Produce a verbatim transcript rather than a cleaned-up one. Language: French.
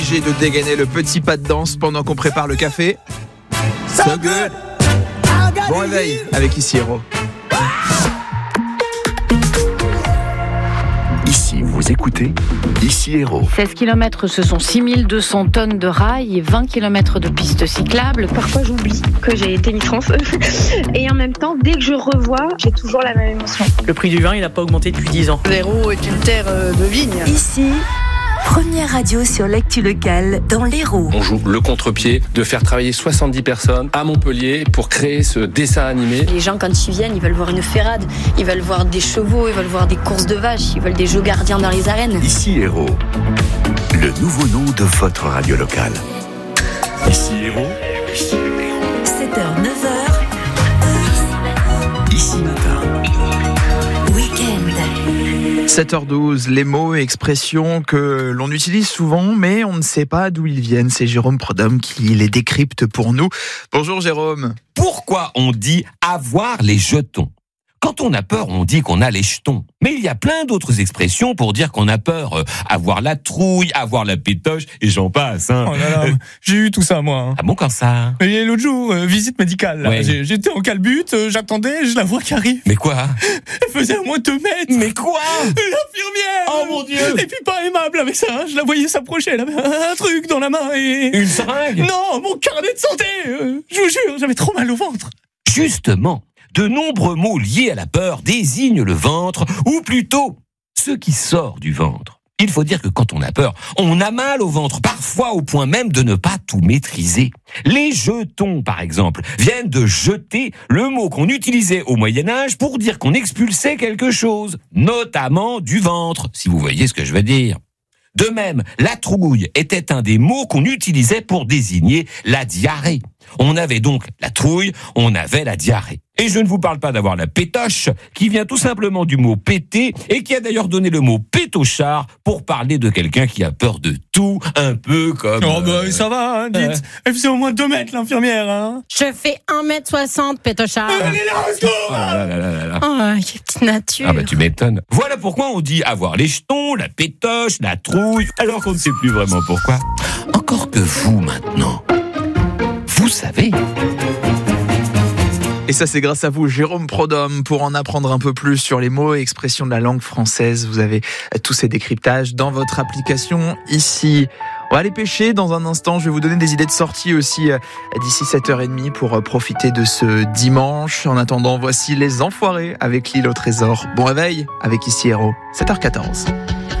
obligé de dégainer le petit pas de danse pendant qu'on prépare le café. So good. Bon réveil avec Ici Héros. Ici, vous écoutez Ici Héros. seize kilomètres, ce sont six mille deux cents tonnes de rails et vingt kilomètres de pistes cyclables. Parfois, j'oublie que j'ai été Miss France. Et en même temps, dès que je revois, j'ai toujours la même émotion. Le prix du vin, il n'a pas augmenté depuis dix ans. L'Hérault est une terre de vigne. Ici, première radio sur l'actu locale dans l'Hérault. On joue le contre-pied de faire travailler soixante-dix personnes à Montpellier pour créer ce dessin animé. Les gens, quand ils viennent, ils veulent voir une ferrade, ils veulent voir des chevaux, ils veulent voir des courses de vaches, ils veulent des jeux gardiens dans les arènes. Ici Héros, le nouveau nom de votre radio locale. Ici Héros, sept heures neuf heures, ici matin. Week-end. sept heures douze, les mots et expressions que l'on utilise souvent, mais on ne sait pas d'où ils viennent. C'est Jérôme Prodhomme qui les décrypte pour nous. Bonjour Jérôme. Pourquoi on dit avoir les jetons ? Quand on a peur, on dit qu'on a les jetons. Mais il y a plein d'autres expressions pour dire qu'on a peur. Euh, avoir la trouille, avoir la pétoche, et j'en passe. Hein. Oh là là, euh... j'ai eu tout ça, moi. Hein. Ah bon, quand ça ? Et l'autre jour, euh, visite médicale. Là. Ouais. J'ai, j'étais en calbute, euh, j'attendais, je la vois qui arrive. Mais quoi ? Elle faisait au moins deux mètres. Mais quoi ? L'infirmière. Oh mon Dieu. Et puis pas aimable avec ça. Hein. Je la voyais s'approcher, elle avait un truc dans la main et... Une seringue ? Non, mon carnet de santé. Euh, je vous jure, j'avais trop mal au ventre. Justement, de nombreux mots liés à la peur désignent le ventre, ou plutôt ce qui sort du ventre. Il faut dire que quand on a peur, on a mal au ventre, parfois au point même de ne pas tout maîtriser. Les jetons, par exemple, viennent de jeter, le mot qu'on utilisait au Moyen-Âge pour dire qu'on expulsait quelque chose, notamment du ventre, si vous voyez ce que je veux dire. De même, la trouille était un des mots qu'on utilisait pour désigner la diarrhée. On avait donc la trouille, on avait la diarrhée. Et je ne vous parle pas d'avoir la pétoche, qui vient tout simplement du mot péter, et qui a d'ailleurs donné le mot pétochard pour parler de quelqu'un qui a peur de tout, un peu comme... Oh bah euh, ça va, hein, dites. Euh... Elle faisait au moins deux mètres, l'infirmière. Hein. Je fais un mètre soixante, pétochard. Euh, allez là, let's go. Oh là là là là là. Oh, quelle petite nature. Ah bah tu m'étonnes. Voilà pourquoi on dit avoir les jetons, la pétoche, la trouille, alors qu'on ne sait plus vraiment pourquoi. Encore que vous, maintenant, vous savez... Et ça, c'est grâce à vous, Jérôme Prodhomme, pour en apprendre un peu plus sur les mots et expressions de la langue française. Vous avez tous ces décryptages dans votre application ici. On va aller pêcher dans un instant. Je vais vous donner des idées de sortie aussi d'ici sept heures trente pour profiter de ce dimanche. En attendant, voici Les Enfoirés avec L'Île au Trésor. Bon réveil avec Ici Héros, sept heures quatorze.